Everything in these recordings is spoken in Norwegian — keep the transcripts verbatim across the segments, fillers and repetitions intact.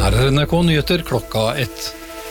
Her er N R K Nyheter klokka ett.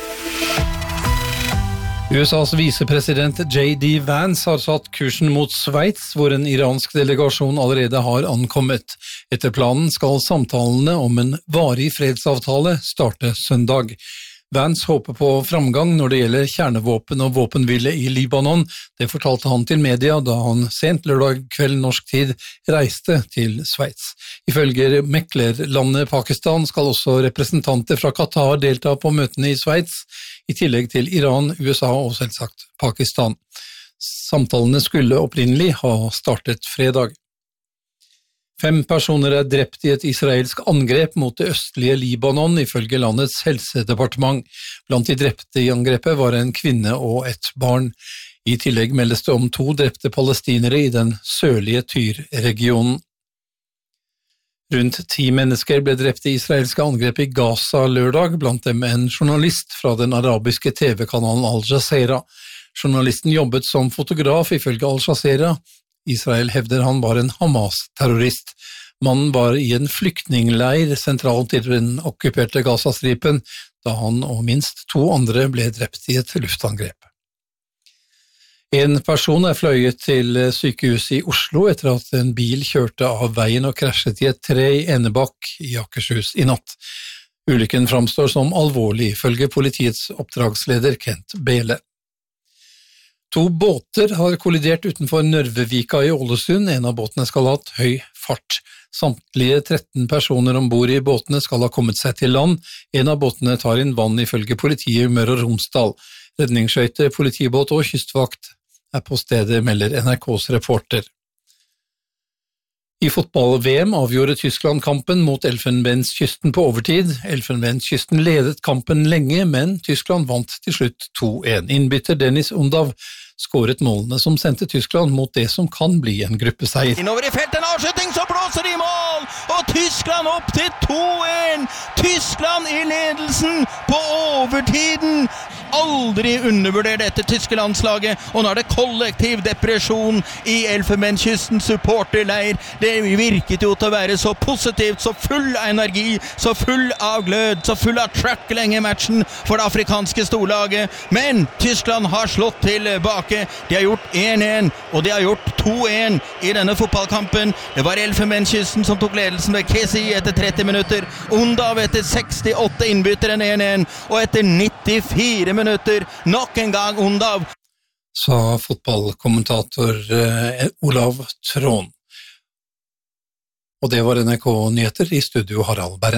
U S A's visepresident J D Vance har satt kursen mot Sveits, hvor en iransk delegasjon allerede har ankommet. Etter planen skal samtalene om en varig fredsavtale starte søndag. Vance håper på framgang når det gjelder kjernevåpen og våpenhvile i Libanon. Det fortalte han til media da han sent lørdag kveld norsk tid reiste til Sveits. Ifølge meklerlandet Pakistan skal også representanter fra Qatar delta på møtene i Sveits, i tillegg til Iran, U S A og selvsagt Pakistan. Samtalene skulle opprinnelig ha startet fredag. Fem personer er drept i et israelsk angrep mot det østlige Libanon, ifølge landets helsedepartement. Blant de drepte i angrepet var en kvinne og et barn. I tillegg meldes det om to drepte palestinere i den sørlige Tyr-regionen. Rundt ti mennesker ble drept i israelske angrep i Gaza lørdag, blant dem en journalist fra den arabiske T V-kanalen Al Jazeera. Journalisten jobbet som fotograf ifølge Al Jazeera. Israel hevder han var en Hamas-terrorist. Mannen var i en flyktningleir sentralt til den okkuperte Gazastripen, da han og minst to andre ble drept i et luftangrep. En person er fløyet til sykehuset i Oslo etter at en bil kjørte av veien og krasjet i et tre i Enebakk i Akershus i natt. Ulykken framstår som alvorlig, ifølge politiets oppdragsleder Kent Bele. To båter har kollidert utenfor Nørvevika i Ålesund. En av båtene skal ha hatt høy fart. Samtlige tretten personer ombord i båtene skal ha kommet seg til land. En av båtene tar inn vann ifølge politiet i Møre og Romsdal. Redningsskøyte, politibåt og kystvakt er på stedet, melder N R K's reporter. I fotball-V M avgjorde Tyskland kampen mot Elfenbenskysten på overtid. Elfenbenskysten ledet kampen lenge, men Tyskland vant til slutt to en. Innbytter Dennis Undav skåret målene som sendte Tyskland mot det som kan bli en gruppeseier. Innover i feltet, en avskjøtting, så blåser de i mål, og Tyskland opp til to en. Tyskland i ledelsen på overtiden. Aldri undervurder dette tyske landslaget, og nå er det kollektiv depresjon i Elfenbenskysten supporterleir. Det virket jo til å være så positivt, så full av energi, så full av glød, så full av trøkk lenge i matchen for det afrikanske storlaget. Men Tyskland har slått tilbake. De har gjort en en, og de har gjort to en i denne fotballkampen. Det var Elfenbenskysten som tok ledelsen ved Kessi etter tretti minutter, Undav etter sekstiåtte, innbytteren en en, og etter nittifire minutter nok en gang Undav. Sa fotballkommentator eh, Olav Trån. Og det var N R K Nyheter, i studio Harald Berre.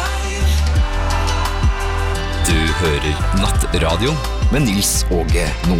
Du hører Nattradio med Nils Åge Nordnes.